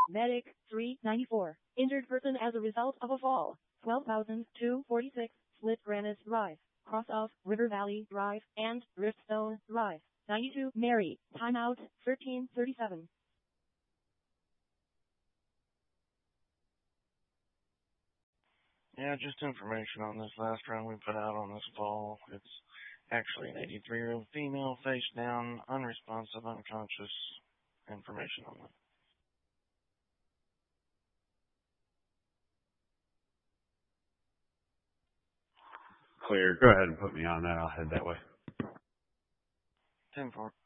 Medic 394. Injured person as a result of a fall. 12,246. Split Granite Drive. Cross off River Valley Drive and Riftstone Drive. 92 Mary. Timeout 1337. Yeah, just information on this last round we put out on this fall. It's actually an 83-year-old female, face down, unresponsive, unconscious. Information on that. Clear. Go ahead and put me on that. I'll head that way. 10-4.